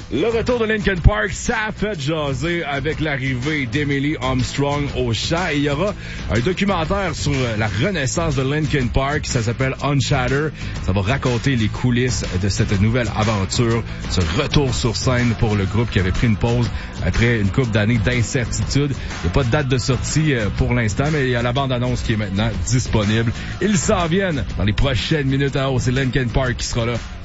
Le retour de Linkin Park, ça a fait jaser avec l'arrivée d'Emily Armstrong au chant. Et il y aura un documentaire sur la renaissance de Linkin Park. Ça s'appelle Unshatter. Ça va raconter les coulisses de cette nouvelle aventure, ce retour sur scène pour le groupe qui avait pris une pause après une couple d'années d'incertitude. Il n'y a pas de date de sortie pour l'instant, mais il y a la bande-annonce qui est maintenant disponible. Ils s'en viennent dans les prochaines minutes. C'est Linkin Park qui sera là.